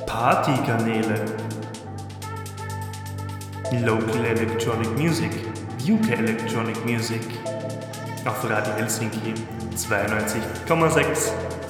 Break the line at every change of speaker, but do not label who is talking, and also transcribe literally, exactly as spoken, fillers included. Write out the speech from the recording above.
Partykanäle. Local Electronic Music, U K Electronic Music. Auf Radio Helsinki zweiundneunzig Komma sechs.